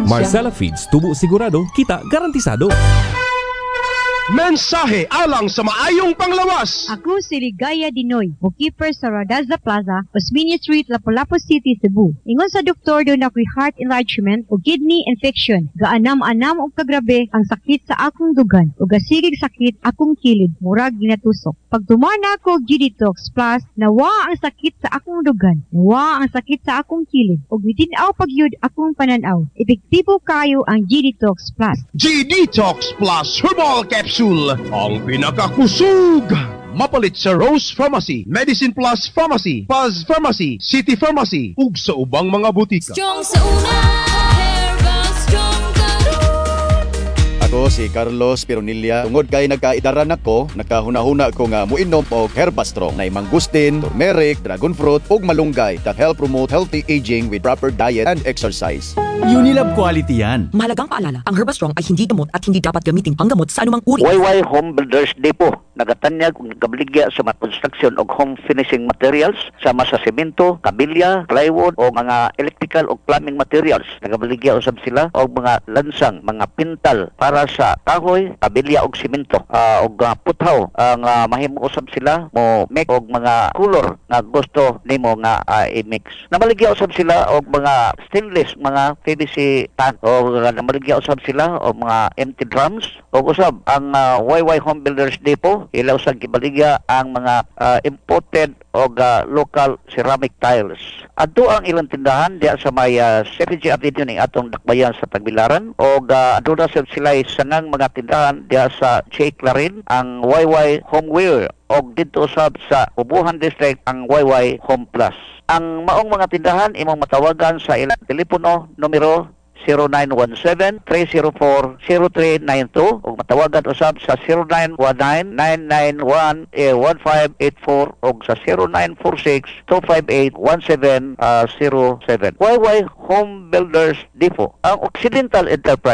Marcella Feeds, tubo sigurado, kita garantisado. Mensahe alang sa maayong panglawas. Ako si Ligaya Dinoy, bookkeeper sa Radazza Plaza, Osmeña Street, Lapu-Lapu City, Cebu. Ingon sa doktor doon ako'y heart enlargement o kidney infection. Gaanam-anam o kagrabe ang sakit sa akong dugan o gasigig sakit akong kilid, murag ginatusok. Pag tumana ako G-Detox Plus, nawa ang sakit sa akong dugan, nawa ang sakit sa akong kilid, o bitinaw pagyud akong pananaw. Epektibo kayo ang G-Detox Plus. G-Detox Plus Herbal Capsule, ang pinakakusog. Mapalit sa Rose Pharmacy, Medicine Plus Pharmacy, Paz Pharmacy, City Pharmacy, ug sa ubang mga butika. Strong sa una, Herbal Strong Ako si Carlos Pironilla. Tungod kay nagkaidaran ako, nakahuna-huna ko nga muinom og Herbastrong na mangustin, turmeric, dragon fruit ug malunggay that help promote healthy aging with proper diet and exercise. Unilab quality yan. Mahalagang paalala, ang Herbastrong ay hindi gamot at hindi dapat gamitin panggamot sa anumang uri. YY Home Builders Depot, nagatanyag ug nagabligya sa mga construction og home finishing materials sama sa semento, kabilya, plywood o mga electrical o plumbing materials. Nagabligya usab sila og mga lansang, mga pintal para sa kahoy, kabilya og semento, og puthaw nga mahimo usab sila mo make og mga color nga gusto nimo nga i-mix. Namaligya usab sila og mga stainless, mga PVC tan o namaligya usab sila og mga empty drums o usab ang YY Home Builders Depot ilaw sa gibaligya ang mga imported o local ceramic tiles. Adto ang ilang tindahan diya sa may CPG Avenue ning atong dakbayan sa Tagbilaran o aduna sila sangang mga tindahan diya sa J. Clarin ang YY Homeware o dito usab sa Ubuhan District ang YY Home Plus. Ang maong mga tindahan imong matawagan sa ilang telepono numero 0917-304-0392 o matawagan usab sa 0919-991-1584 o sa 0946-258-1707. YY Home Builders Depot, ang Occidental Enterprise.